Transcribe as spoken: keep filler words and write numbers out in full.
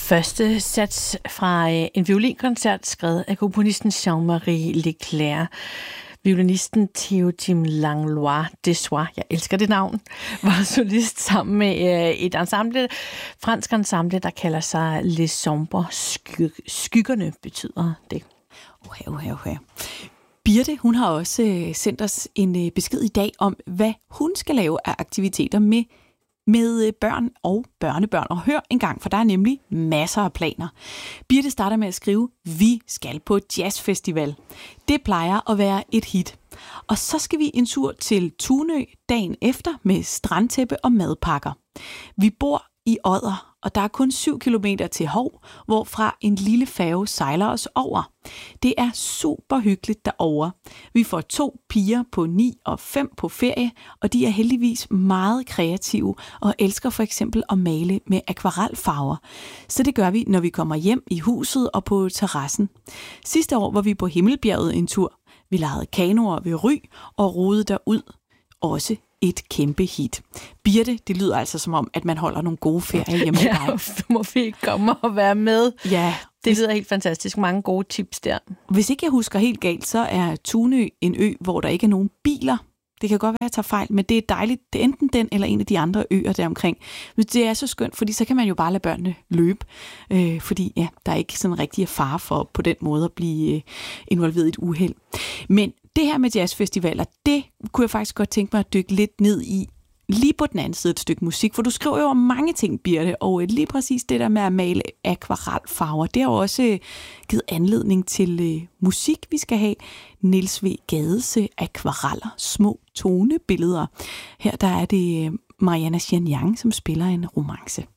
første sats fra en violinkoncert skrevet af komponisten Jean-Marie Leclerc. Violinisten Théodime Langlois Dessoir, jeg elsker det navn, var solist sammen med et ensemble, fransk ensemble, der kalder sig Les Sombres. Sky- Skyggerne betyder det. Okay, okay, okay. Birte, hun har også sendt os en besked i dag om, hvad hun skal lave af aktiviteter med med børn og børnebørn. Og hør en gang, for der er nemlig masser af planer. Birte starter med at skrive, vi skal på jazzfestival. Det plejer at være et hit. Og så skal vi en tur til Tunø dagen efter med strandtæppe og madpakker. Vi bor i Odder, og der er kun syv kilometer til Hov, hvorfra en lille færge sejler os over. Det er super hyggeligt derovre. Vi får to piger på ni og fem på ferie, og de er heldigvis meget kreative og elsker for eksempel at male med akvarelfarver. Så det gør vi, når vi kommer hjem i huset og på terrassen. Sidste år var vi på Himmelbjerget en tur. Vi legede kanoer ved Ry og rodede derud. Også et kæmpe hit. Birte, det lyder altså som om, at man holder nogle gode ferier hjemme ja, med dig. du må vi komme og være med. Ja. Det lyder helt fantastisk. Mange gode tips der. Hvis ikke jeg husker helt galt, så er Tunø en ø, hvor der ikke er nogen biler. Det kan godt være, at jeg tager fejl, men det er dejligt. Det er enten den eller en af de andre øer deromkring. Men det er så skønt, fordi så kan man jo bare lade børnene løbe. Øh, fordi ja, der er ikke sådan rigtig fare for på den måde at blive øh, involveret i et uheld. Men det her med jazzfestivaler, det kunne jeg faktisk godt tænke mig at dykke lidt ned i. Lige på den anden side et stykke musik, for du skriver jo om mange ting, Birte, og lige præcis det der med at male akvarelfarver, det har jo også givet anledning til øh, musik, vi skal have. Niels W. Gades akvareller, små tonebilleder. Her der er det Mariana Xianyang, som spiller en romance.